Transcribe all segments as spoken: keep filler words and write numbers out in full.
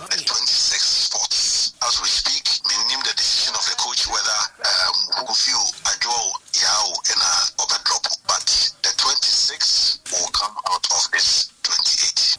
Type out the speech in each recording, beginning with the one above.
the twenty-six spots. As we speak, we name the decision of the coach whether um, who feel Adjo, Yao, and uh, Oba drop. But the twenty-six will come out of this twenty-eight.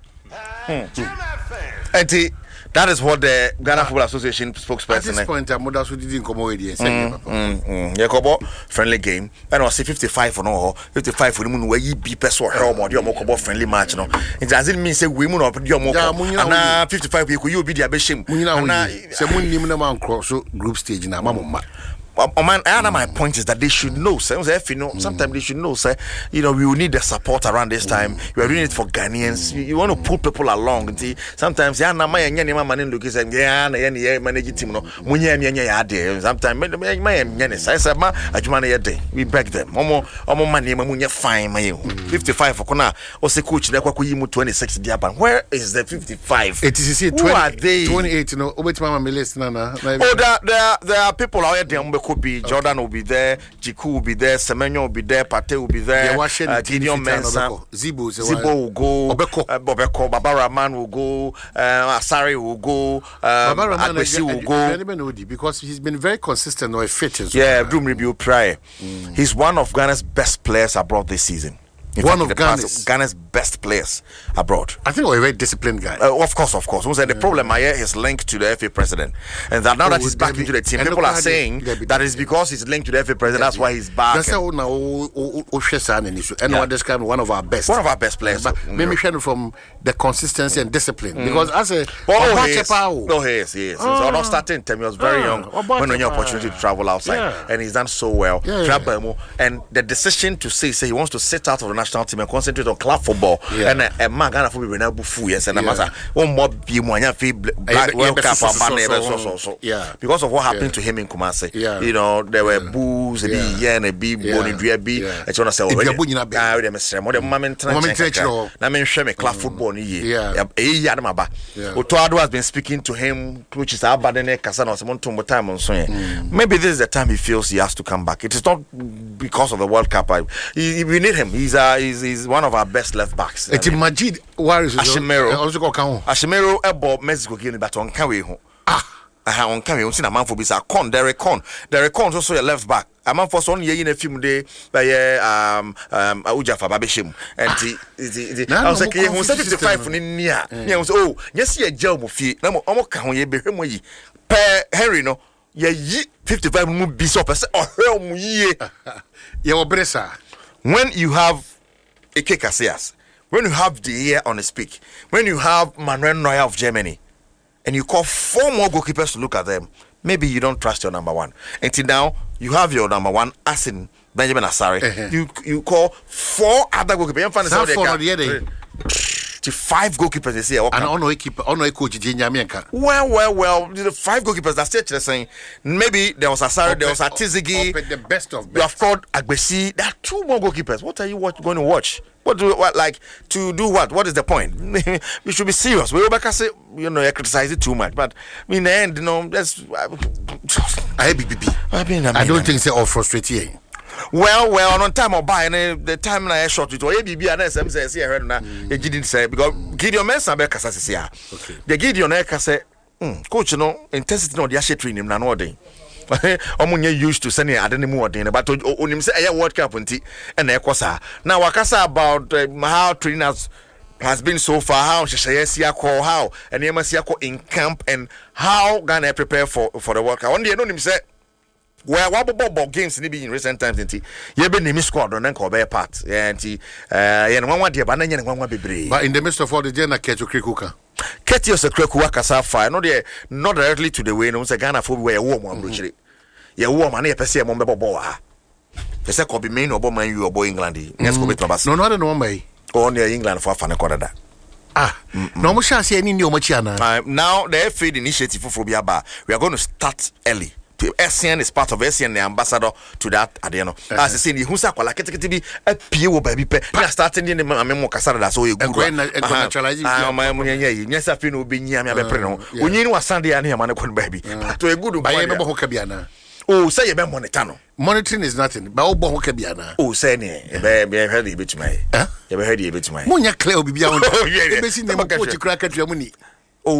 Hmm. And that is what the Ghana Football Association spokesperson. At this point, I'm not didn't come already. Yeah, Kobo friendly game. And I was fifty-five for no, fifty-five for the moon where you be person or help or your Mokobo friendly match. No, it doesn't mean say women or your Moko. And fifty-five people you be the Abishim. Someone named a man cross group stage in a mama. Oh man, and my point is that they should know. Sometimes you know, sometimes they should know. Say, you know, we will need the support around this time. We are doing it for Ghanaians. You, you want to pull people along. See, sometimes yeah, na my any man in look is yeah, na any manage team no. Munya munya ya de. Sometimes my my munya. Say say ma adwuma na day. We beg them. Omo omo money ma munya fine ma you. fifty-five for kona. O se coach na kwa kuyi mu twenty-six diaban. Where is the fifty-five? It is Who are they? twenty-eight. You know, obeti mama list na na. Oh, there there there are people out there. Could be Jordan will be there, Jiku will be there, Semenyo will be there, Pate will be there, uh, Gideon Mensah, Zibo, Zibo will go, Obeko, uh, Bobeko, Baba Rahman will go, uh, Asari will go, um, Agbesi will go. Because he's been very consistent or fit. Yeah, Doom Review Prior. Mm. He's one of Ghana's best players abroad this season. In one fact, of Ghana's. Ghana's best players abroad. I think we're a very disciplined guy. Uh, of course, of course. Yeah. The problem I hear is linked to the F A president, and that now oh, that he's back into the team, people are saying that it's because he's linked to the F A president. That's why he's back. That's how now. And this kind of one of our best, one of our best players. But maybe from the consistency and discipline, mm. because as a oh, he is. Oh, he is. He is. Oh. So not starting time. He was very young when he had opportunity to travel outside, yeah. and he's done so well. Yeah, yeah. And the decision to say, say he wants to sit out of the national team and concentrate on club football, yeah. and a man Ghana football be now bufu yes, and a one more be more black World Cup so so so yeah, because of what happened yeah. to him in Kumasi. Yeah. You know there were yeah. boos, a yeah. be yeah, and a be boni dua be. And so I say, oh, ah, we dem srem, we dem mama ntra. Na me hwe me club football ni ye. Yeah, eh ya dem aba. Otoado has been speaking to him, which is abadene kasa na some time on so. Maybe this is the time he feels he has to come back. It is not because of the World Cup. We need him. He's uh, he's, he's one of our best left backs. It's Majid Waris Ashimero. Also go kan. Ashimero ebo Mexico game but on kan we ho. Ah, aha on kan we on see na man for bisa Con Derek Con. Derek Con also your left back. A man for son ye in a film day by um um Ujafa Babeshim. And I was like, he was fifty-five in near. He was oh, yes, ye jail mo fi. Na mo omo kan ho ye be hwemo yi. Per Henry no. Ye yi fifty-five mu bi so person oh hwe mu yi. Ye obresa. When you have Ike Casillas, when you have the ear on the speak, when you have Manuel Neuer of Germany, and you call four more goalkeepers to look at them, maybe you don't trust your number one. Until now, you have your number one, as in Benjamin Asare. Uh-huh. You you call four other goalkeepers. To five goalkeepers this year. And ono keeper, ono coach Jinyamienka. Well, well, well, the five goalkeepers that's still saying maybe there was Asare, there was Atizigi, the best of best. You have called Agbesi. There are two more goalkeepers. What are you watch, going to watch? What do what like to do what? What is the point? We should be serious. We back say you know I criticize it too much, but in the end, you know, that's I B B B. I mean, I don't think it's all frustrating. Well, well, on time or buy and the time I shot it or A B B and S M says here na you didn't say because Gideon Mensah be kasa say okay. The Gideon Eka say coach no intensity no dey training na no dey. Omunye used to sending adenimu odin but onim say a World Cup nti and na ekosa. Now wakasa about uh, how trainers has been so far, how Sheshaya call how and Yemasiako in camp and how Ghana prepare for for the World Cup. One day no him say well, what about games in recent times? You have been in the squad on Kobe part. Yeah, and one one dear, but then one be But in the midst of all the Jenna Ketu Krikuka. Ketios a Krikuka Safa, not there, not directly to the way, no, Ghana for where a woman brutally. Your woman, a Pessia Momba Boa. The second be main or Boma, you or boy England. Yes, go with Nobas. No, not a no way. Or near England for Fanacorda. Ah, no more chance any new Machana. Now, the F A initiative for Fobiaba, we are going to start early. S C N is part of S C N, the ambassador to that at the end. As I say, the Husa Kola Ketikiti a P O baby. We are starting in the Memo Casada, so you go naturalizing. My money, yes, I feel being Yamia Preno. When you know Sunday and Yamanakon baby, to a good by Hokabiana. Oh, say a monetano. Monitoring is nothing, but oh, Hokabiana. Oh, say, baby, I heard a bit to my. You heard a bit to my. Monia Cleo be beyond. Oh, yeah, basically, the crack at your money.